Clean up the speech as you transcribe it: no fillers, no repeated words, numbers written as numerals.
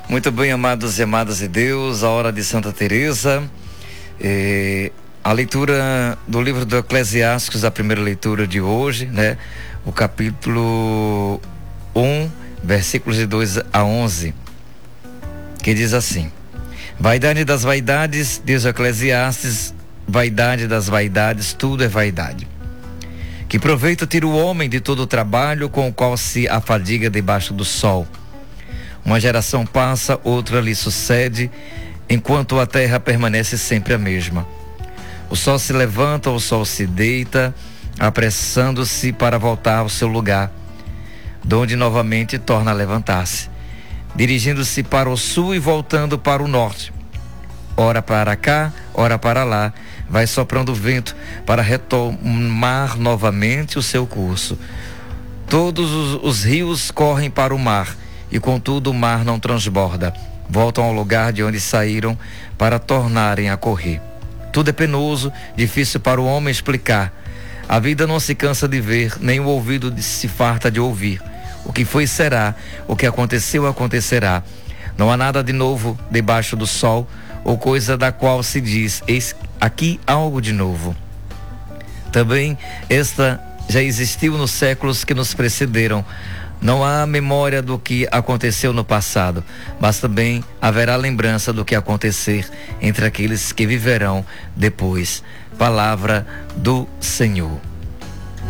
Muito bem, amados e amadas de Deus, a hora de Santa Teresa. A leitura do livro do Eclesiásticos, a primeira leitura de hoje, né? O capítulo 1, versículos de 2 a 11, que diz assim: vaidade das vaidades, diz o Eclesiastes, vaidade das vaidades, tudo é vaidade. Que proveito tira o homem de todo o trabalho com o qual se afadiga debaixo do sol? Uma geração passa, outra lhe sucede, enquanto a terra permanece sempre a mesma. O sol se levanta, o sol se deita, apressando-se para voltar ao seu lugar, donde novamente torna a levantar-se, dirigindo-se para o sul e voltando para o norte. Ora para cá, ora para lá, vai soprando o vento para retomar novamente o seu curso. Todos os rios correm para o mar, e contudo o mar não transborda. Voltam ao lugar de onde saíram para tornarem a correr. Tudo é penoso, difícil para o homem explicar. A vida não se cansa de ver, nem o ouvido se farta de ouvir. O que foi será, o que aconteceu acontecerá. Não há nada de novo debaixo do sol, ou coisa da qual se diz, eis aqui algo de novo. Também esta já existiu nos séculos que nos precederam. Não há memória do que aconteceu no passado, mas também haverá lembrança do que acontecer entre aqueles que viverão depois. Palavra do Senhor.